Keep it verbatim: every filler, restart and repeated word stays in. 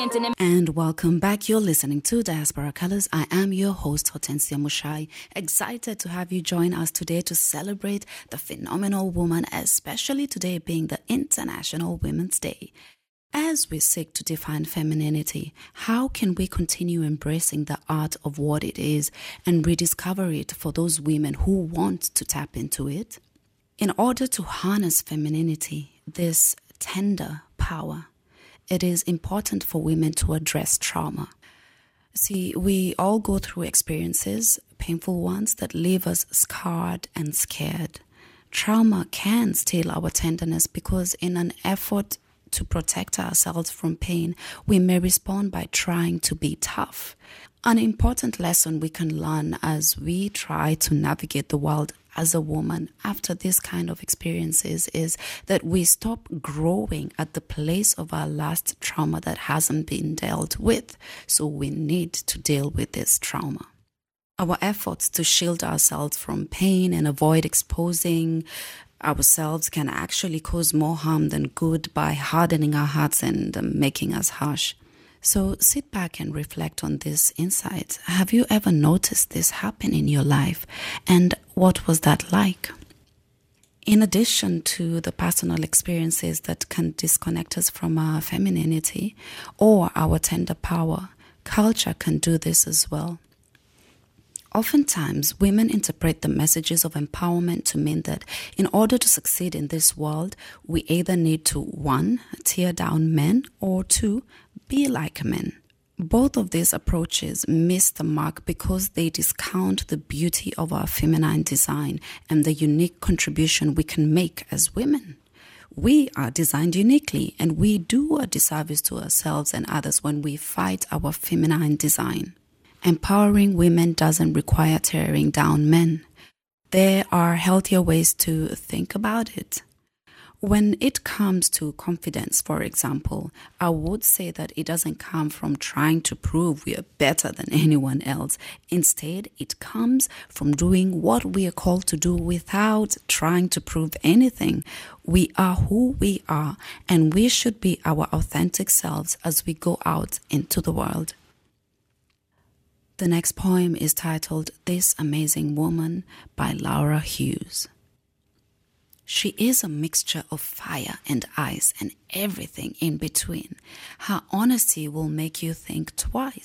And welcome back. You're listening to Diaspora Colors. I am your host, Hortensia Mushai. Excited to have you join us today to celebrate the phenomenal woman, especially today being the International Women's Day. As we seek to define femininity, how can we continue embracing the art of what it is and rediscover it for those women who want to tap into it? In order to harness femininity, this tender power, it is important for women to address trauma. See, we all go through experiences, painful ones, that leave us scarred and scared. Trauma can steal our tenderness because in an effort to protect ourselves from pain, we may respond by trying to be tough. An important lesson we can learn as we try to navigate the world as a woman after this kind of experiences is that we stop growing at the place of our last trauma that hasn't been dealt with. So we need to deal with this trauma. Our efforts to shield ourselves from pain and avoid exposing ourselves can actually cause more harm than good by hardening our hearts and um, making us harsh. So sit back and reflect on these insights. Have you ever noticed this happen in your life? And what was that like? In addition to the personal experiences that can disconnect us from our femininity or our tender power, culture can do this as well. Oftentimes, women interpret the messages of empowerment to mean that in order to succeed in this world, we either need to, one, tear down men, or two, be like men. Both of these approaches miss the mark because they discount the beauty of our feminine design and the unique contribution we can make as women. We are designed uniquely, and we do a disservice to ourselves and others when we fight our feminine design. Empowering women doesn't require tearing down men. There are healthier ways to think about it. When it comes to confidence, for example, I would say that it doesn't come from trying to prove we are better than anyone else. Instead, it comes from doing what we are called to do without trying to prove anything. We are who we are, and we should be our authentic selves as we go out into the world. The next poem is titled This Amazing Woman by Laura Hughes. She is a mixture of fire and ice and everything in between. Her honesty will make you think twice